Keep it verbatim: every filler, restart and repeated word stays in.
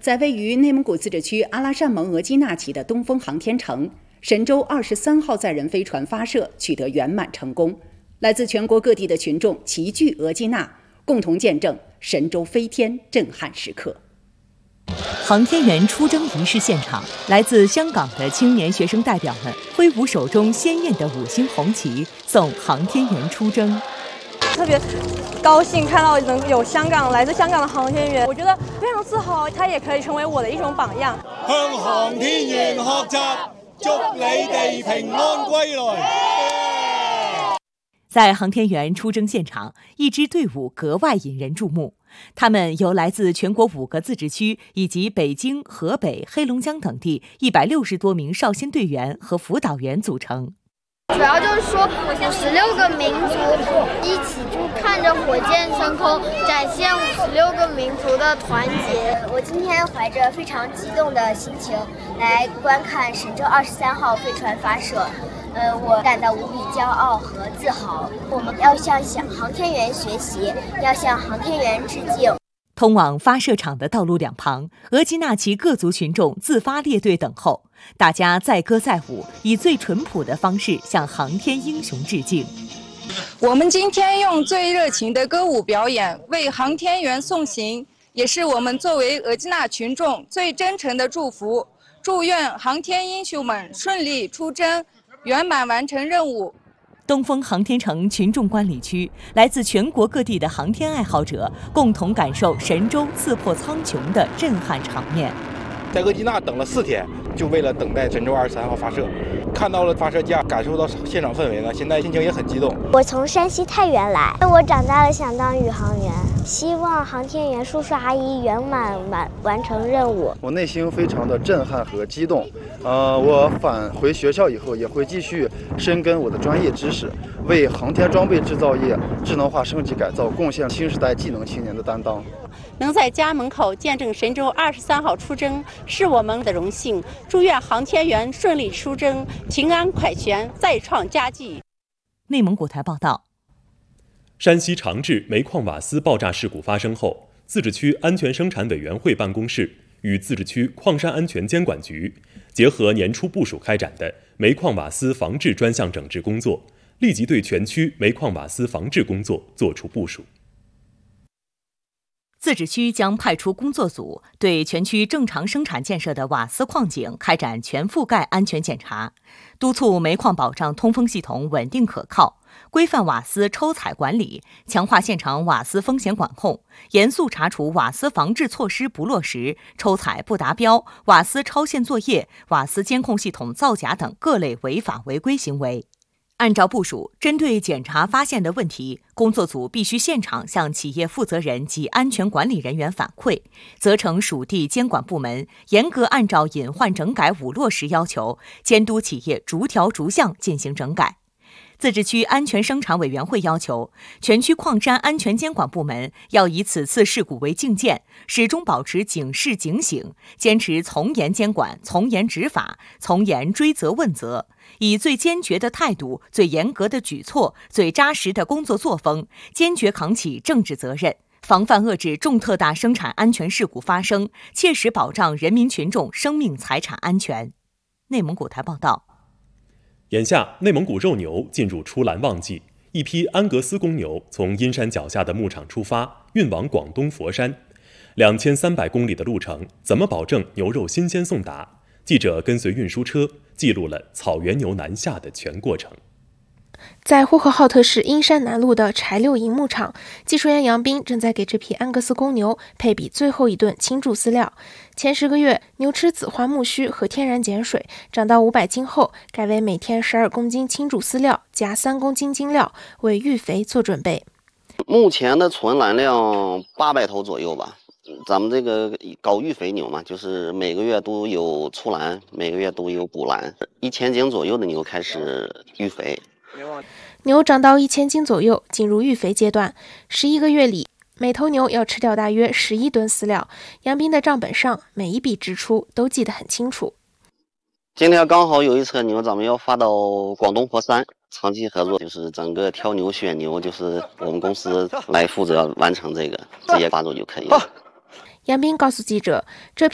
在位于内蒙古自治区阿拉善盟额济纳旗的东风航天城，神舟二十三号载人飞船发射取得圆满成功。来自全国各地的群众齐聚额济纳，共同见证神舟飞天震撼时刻。 航天员出征仪式现场，来自香港的青年学生代表们挥舞手中鲜艳的五星红旗，送航天员出征。 特别高兴看到能有香港来自香港的航天员，我觉得非常自豪，他也可以成为我的一种榜样。 向航天員學習，祝你哋平安歸來。 在航天员出征现场，一支队伍格外引人注目。他们由来自全国五个自治区以及北京、河北、黑龙江等地一百六十多名少先队员和辅导员组成。 主要就是说，五十六个民族一起就看着火箭升空，展现五十六个民族的团结。 我今天怀着非常激动的心情来观看神舟二十三号飞船发射。呃，我感到无比骄傲和自豪。我们要向航天员学习，要向航天员致敬。 通往发射场的道路两旁，额济纳旗各族群众自发列队等候，大家载歌载舞，以最淳朴的方式向航天英雄致敬。 我们今天用最热情的歌舞表演为航天员送行，也是我们作为额济纳群众最真诚的祝福。祝愿航天英雄们顺利出征，圆满完成任务。 东风航天城群众观礼区，来自全国各地的航天爱好者共同感受神舟刺破苍穹的震撼场面。 在额济纳等了四天，就为了等待神舟二十三号发射，看到了发射架，感受到现场氛围呢，现在心情也很激动。 我从山西太原来，我长大了想当宇航员，希望航天员叔叔阿姨圆满完完成任务。 我内心非常的震撼和激动，呃，我返回学校以后也会继续深耕我的专业知识，为航天装备制造业智能化升级改造贡献新时代技能青年的担当。 能在家门口见证神舟二十三号出征，是我们的荣幸。祝愿航天员顺利出征，平安凯旋，再创佳绩。 内蒙古台报道。 山西长治煤矿瓦斯爆炸事故发生后，自治区安全生产委员会办公室与自治区矿山安全监管局结合年初部署开展的煤矿瓦斯防治专项整治工作，立即对全区煤矿瓦斯防治工作作出部署。 自治区将派出工作组对全区正常生产建设的瓦斯矿井开展全覆盖安全检查，督促煤矿保障通风系统稳定可靠，规范瓦斯抽采管理，强化现场瓦斯风险管控，严肃查处瓦斯防治措施不落实、抽采不达标、瓦斯超限作业、瓦斯监控系统造假等各类违法违规行为。按照部署，针对检查发现的问题，工作组必须现场向企业负责人及安全管理人员反馈，责成属地监管部门严格按照隐患整改五落实要求，监督企业逐条逐项进行整改。自治区安全生产委员会要求，全区矿山安全监管部门要以此次事故为镜鉴，始终保持警示警醒，坚持从严监管、从严执法、从严追责问责，以最坚决的态度、最严格的举措、最扎实的工作作风，坚决扛起政治责任，防范遏制重特大生产安全事故发生，切实保障人民群众生命财产安全。内蒙古台报道。 眼下，内蒙古肉牛进入出栏旺季，一批安格斯公牛从阴山脚下的牧场出发，运往广东佛山。两千三百公里的路程，怎么保证牛肉新鲜送达？记者跟随运输车，记录了草原牛南下的全过程。 在呼和浩特市阴山南路的柴六营牧场，技术员杨斌正在给这批安格斯公牛配比最后一顿倾注饲料。前十个月，牛吃紫花苜蓿和天然碱水，长到五百斤后，改为每天十二公斤倾注饲料加三公斤精料，为育肥做准备。 目前的存栏量八百头左右吧。咱们这个搞育肥牛嘛，就是每个月都有出栏，每个月都有补栏，一千斤左右的牛开始育肥。 牛长到一千斤左右，进入育肥阶段。十一个月里，每头牛要吃掉大约十一吨饲料。杨斌的账本上每一笔支出都记得很清楚。 今天刚好有一车牛，咱们要发到广东佛山，长期合作，就是整个挑牛选牛，就是我们公司来负责完成这个，直接发走就可以了。 杨斌告诉记者，这批